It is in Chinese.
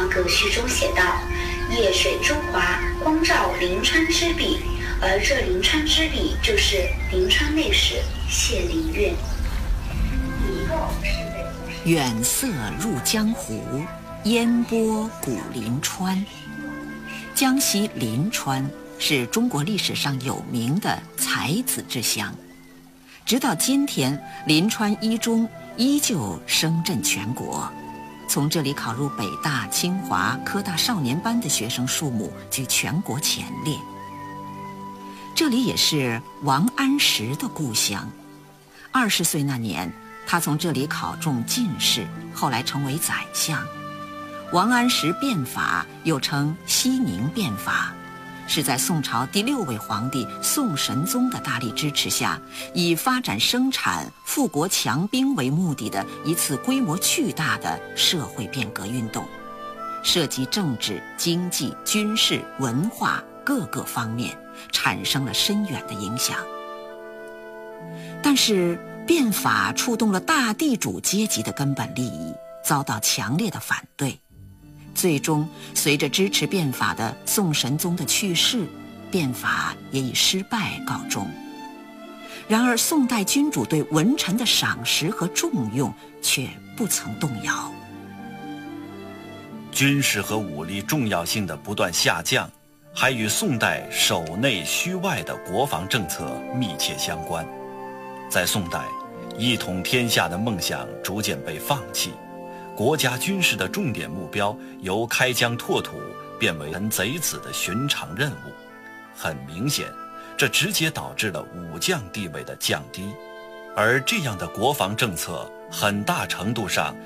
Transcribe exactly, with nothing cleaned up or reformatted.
王阁序中写道：“夜水珠华，光照临川之壁。”而这临川之壁就是临川内史谢灵运。 远色入江湖，烟波古临川。江西临川是中国历史上有名的才子之乡，直到今天，临川一中依旧声震全国。从这里考入北大、清华、科大少年班的学生数目居全国前列。这里也是王安石的故乡。二十岁那年，他从这里考中进士，后来成为宰相。王安石变法又称熙宁变法，是在宋朝第六位皇帝宋神宗的大力支持下，以发展生产、富国强兵为目的的一次规模巨大的社会变革运动，涉及政治、经济、军事、文化各个方面，产生了深远的影响。但是变法触动了大地主阶级的根本利益，遭到强烈的反对。最终随着支持变法的宋神宗的去世，变法也以失败告终。然而宋代君主对文臣的赏识和重用却不曾动摇。 军事和武力重要性的不断下降，还与宋代守内虚外的国防政策密切相关。在宋代，一统天下的梦想逐渐被放弃，国家军事的重点目标由开疆拓土变为臣贼子的寻常任务。很明显，这直接导致了武将地位的降低，而这样的国防政策很大程度上